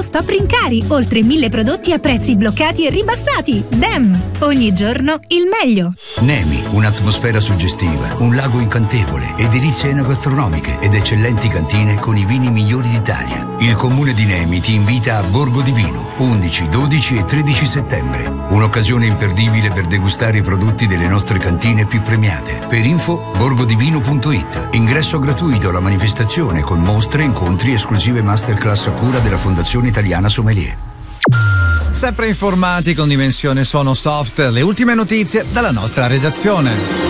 stop rincari, oltre 1000 prodotti a prezzi bloccati e ribassati. Dem, ogni giorno il meglio. Nemi, un'atmosfera suggestiva, un lago incantevole, edilizie enogastronomiche ed eccellenti cantine con i vini migliori d'Italia. Il comune di Nemi ti invita a Borgo di Vino, 11, 12 e 13 settembre. Un'occasione imperdibile per degustare i prodotti delle nostre cantine più premiate. Per info, borgodivino.it. Ingresso gratuito alla manifestazione con mostre, incontri, esclusive masterclass a cura della Fondazione Italiana Sommelier. Sempre informati con Dimensione Suono Soft, le ultime notizie dalla nostra redazione.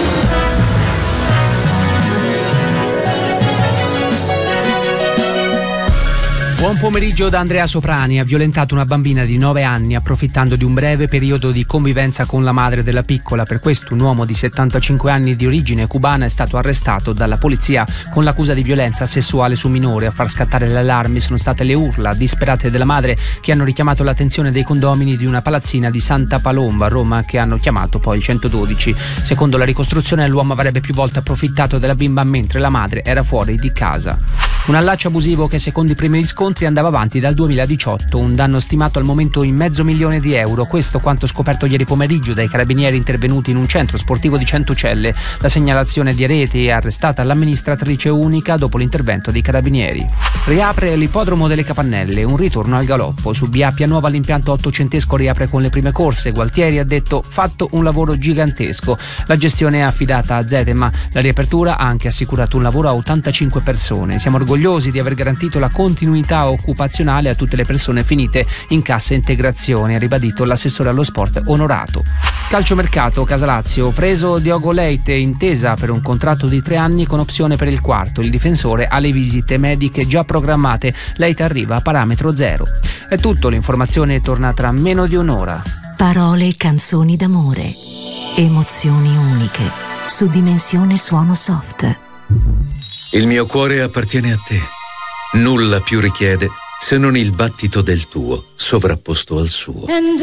Buon pomeriggio da Andrea Soprani. Ha violentato una bambina di 9 anni approfittando di un breve periodo di convivenza con la madre della piccola. Per questo un uomo di 75 anni di origine cubana è stato arrestato dalla polizia con l'accusa di violenza sessuale su minore. A far scattare gli allarmi sono state le urla disperate della madre, che hanno richiamato l'attenzione dei condomini di una palazzina di Santa Palomba a Roma, che hanno chiamato poi il 112. Secondo la ricostruzione, l'uomo avrebbe più volte approfittato della bimba mentre la madre era fuori di casa. Un allaccio abusivo che secondo i primi riscontri andava avanti dal 2018, un danno stimato al momento in €500.000. Questo quanto scoperto ieri pomeriggio dai carabinieri intervenuti in un centro sportivo di Centocelle. La segnalazione di rete è arrestata l'amministratrice unica dopo l'intervento dei carabinieri. Riapre l'ippodromo delle Capannelle, un ritorno al galoppo. Su via Appia Nuova l'impianto ottocentesco riapre con le prime corse. Gualtieri ha detto: fatto un lavoro gigantesco. La gestione è affidata a Zetema. La riapertura ha anche assicurato un lavoro a 85 persone. Siamo orgogliosi di aver garantito la continuità occupazionale a tutte le persone finite in cassa integrazione, ha ribadito l'assessore allo sport Onorato. Calciomercato, Casalazio, preso Diogo Leite, intesa per un contratto di 3 anni con opzione per il quarto. Il difensore ha le visite mediche già programmate. Leite arriva a parametro zero. È tutto, l'informazione torna tra meno di un'ora. Parole e canzoni d'amore, emozioni uniche, su Dimensione Suono Soft. Il mio cuore appartiene a te. Nulla più richiede se non il battito del tuo sovrapposto al suo.